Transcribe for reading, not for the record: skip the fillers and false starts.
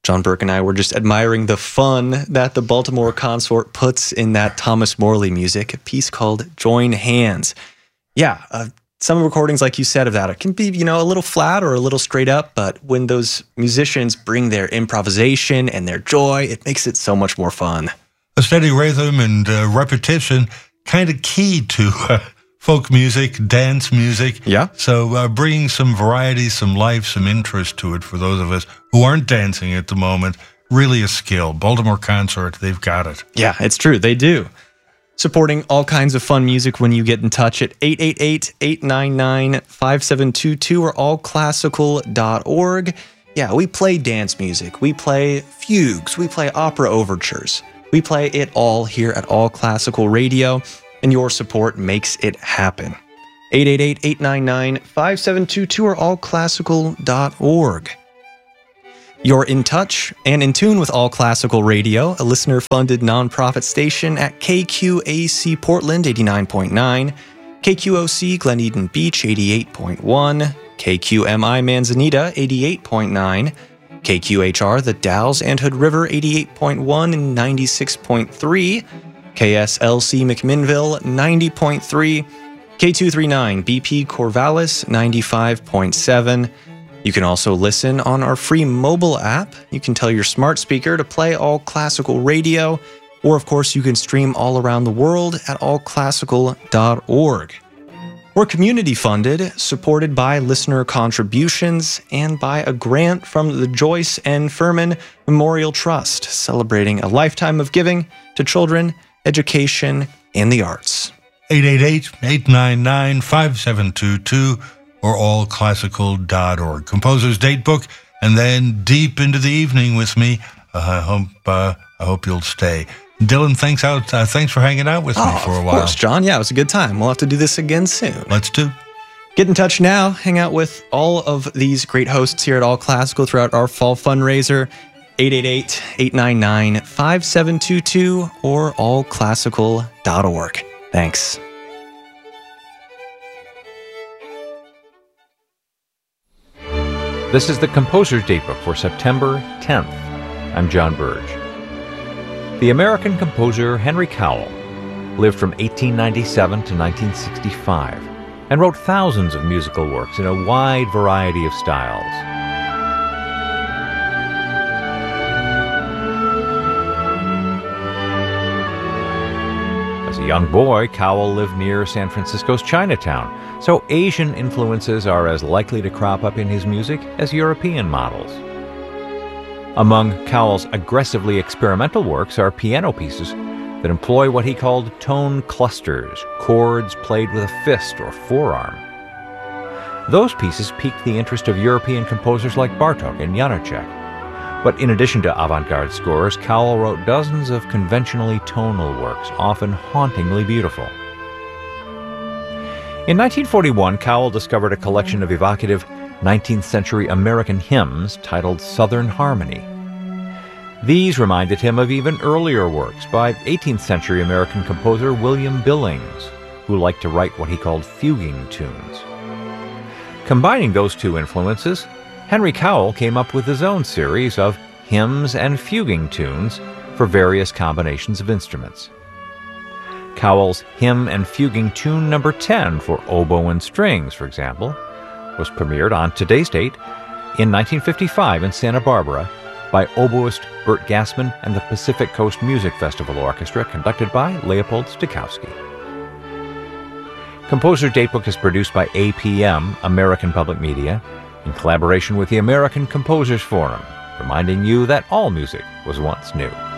John Burke and I were just admiring the fun that the Baltimore Consort puts in that Thomas Morley music, a piece called Join Hands. Yeah, some recordings, like you said, of that, it can be, a little flat or a little straight up, but when those musicians bring their improvisation and their joy, it makes it so much more fun. A steady rhythm and repetition, kind of key to folk music, dance music. Yeah. So bringing some variety, some life, some interest to it for those of us who aren't dancing at the moment, really a skill. Baltimore Consort, they've got it. Yeah, it's true. They do. Supporting all kinds of fun music when you get in touch at 888-899-5722 or allclassical.org. Yeah, we play dance music. We play fugues. We play opera overtures. We play it all here at All Classical Radio, and your support makes it happen. 888-899-5722 or allclassical.org. You're in touch and in tune with All Classical Radio, a listener-funded nonprofit station at KQAC Portland 89.9, KQOC Glen Eden Beach 88.1, KQMI Manzanita 88.9, KQHR The Dalles and Hood River 88.1 and 96.3, KSLC McMinnville 90.3, K239 BP Corvallis 95.7. You can also listen on our free mobile app. You can tell your smart speaker to play All Classical Radio, or of course you can stream all around the world at allclassical.org. We're community funded, supported by listener contributions, and by a grant from the Joyce N. Furman Memorial Trust, celebrating a lifetime of giving to children, education, and the arts. 888-899-5722 or allclassical.org. Composer's Date Book, and then deep into the evening with me. I hope you'll stay. Dylan, thanks for hanging out with me for a while. Of course, John. Yeah, it was a good time. We'll have to do this again soon. Let's do. Get in touch now. Hang out with all of these great hosts here at All Classical throughout our fall fundraiser. 888-899-5722 or allclassical.org. Thanks. This is the Composer's Datebook for September 10th. I'm John Burge. The American composer Henry Cowell lived from 1897 to 1965 and wrote thousands of musical works in a wide variety of styles. As a young boy, Cowell lived near San Francisco's Chinatown, so Asian influences are as likely to crop up in his music as European models. Among Cowell's aggressively experimental works are piano pieces that employ what he called tone clusters, chords played with a fist or forearm. Those pieces piqued the interest of European composers like Bartók and Janáček. But in addition to avant-garde scores, Cowell wrote dozens of conventionally tonal works, often hauntingly beautiful. In 1941, Cowell discovered a collection of evocative 19th century American hymns titled Southern Harmony. These reminded him of even earlier works by 18th century American composer William Billings, who liked to write what he called fuguing tunes. Combining those two influences, Henry Cowell came up with his own series of hymns and fuguing tunes for various combinations of instruments. Cowell's Hymn and Fuguing Tune No. 10 for oboe and strings, for example, was premiered on today's date in 1955 in Santa Barbara by oboist Bert Gassman and the Pacific Coast Music Festival Orchestra, conducted by Leopold Stokowski. Composer's Datebook is produced by APM, American Public Media, in collaboration with the American Composers Forum, reminding you that all music was once new.